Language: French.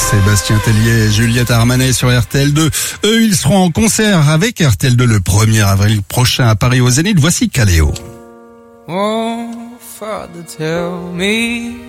Sébastien Tellier et Juliette Armanet sur RTL2. Eux, ils seront en concert avec RTL2 le 1er avril prochain à Paris au Zénith. Voici Caléo. Oh, Father, tell me